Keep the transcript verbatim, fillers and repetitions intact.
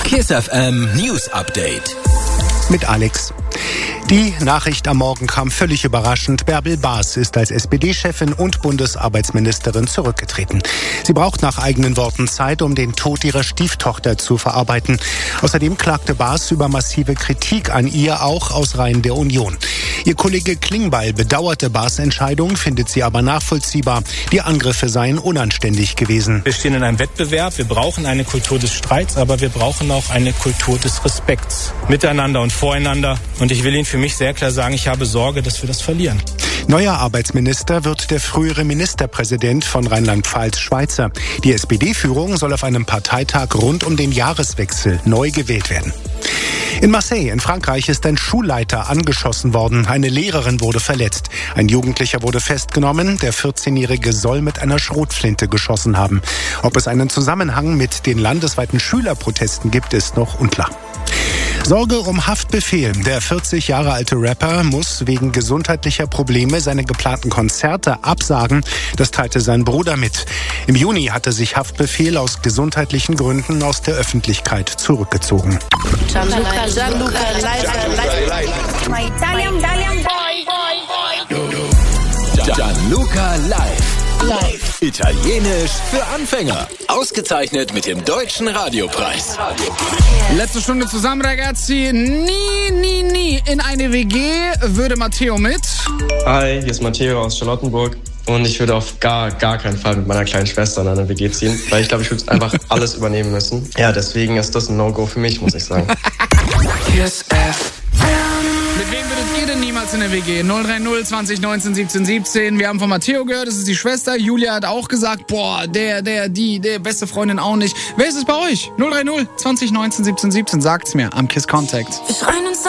KISS F M News Update. Mit Alex. Die Nachricht am Morgen kam völlig überraschend. Bärbel Baas ist als S P D-Chefin und Bundesarbeitsministerin zurückgetreten. Sie braucht nach eigenen Worten Zeit, um den Tod ihrer Stieftochter zu verarbeiten. Außerdem klagte Baas über massive Kritik an ihr, auch aus Reihen der Union. Ihr Kollege Klingbeil bedauerte Baas' Entscheidung, findet sie aber nachvollziehbar. Die Angriffe seien unanständig gewesen. Wir stehen in einem Wettbewerb. Wir brauchen eine Kultur des Streits, aber wir brauchen auch eine Kultur des Respekts. Miteinander und voreinander. Und ich will Ihnen für mich sehr klar sagen, ich habe Sorge, dass wir das verlieren. Neuer Arbeitsminister wird der frühere Ministerpräsident von Rheinland-Pfalz, Schweizer. Die S P D-Führung soll auf einem Parteitag rund um den Jahreswechsel neu gewählt werden. In Marseille in Frankreich ist ein Schulleiter angeschossen worden. Eine Lehrerin wurde verletzt. Ein Jugendlicher wurde festgenommen. Der vierzehnjährige soll mit einer Schrotflinte geschossen haben. Ob es einen Zusammenhang mit den landesweiten Schülerprotesten gibt, ist noch unklar. Sorge um Haftbefehl. Der vierzig Jahre alte Rapper muss wegen gesundheitlicher Probleme seine geplanten Konzerte absagen. Das teilte sein Bruder mit. Im Juni hatte sich Haftbefehl aus gesundheitlichen Gründen aus der Öffentlichkeit zurückgezogen. Gianluca, Gianluca, Gianluca Live. Live. Italienisch für Anfänger. Ausgezeichnet mit dem Deutschen Radiopreis. Letzte Stunde zusammen, ragazzi. Nie, nie, nie in eine W G würde Matteo mit. Hi, hier ist Matteo aus Charlottenburg. Und ich würde auf gar, gar keinen Fall mit meiner kleinen Schwester in eine W G ziehen. Weil ich glaube, ich würde einfach alles übernehmen müssen. Ja, deswegen ist das ein No-Go für mich, muss ich sagen. KISS F M. Mit wem würdet ihr denn niemals in der W G? null drei null zwanzig neunzehn siebzehn siebzehn. Wir haben von Matteo gehört, das ist die Schwester. Julia hat auch gesagt, boah, der, der, die, der beste Freundin auch nicht. Wer ist es bei euch? null drei null zwanzig neunzehn siebzehn siebzehn. Sagt's mir am KISS Contact. Wir schreien uns